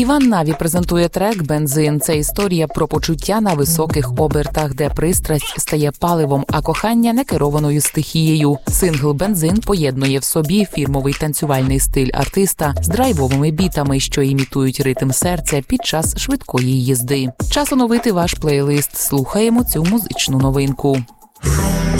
Іван Наві презентує трек «Бензин». Це історія про почуття на високих обертах, де пристрасть стає паливом, а кохання – некерованою стихією. Сингл «Бензин» поєднує в собі фірмовий танцювальний стиль артиста з драйвовими бітами, що імітують ритм серця під час швидкої їзди. Час оновити ваш плейлист. Слухаємо цю музичну новинку.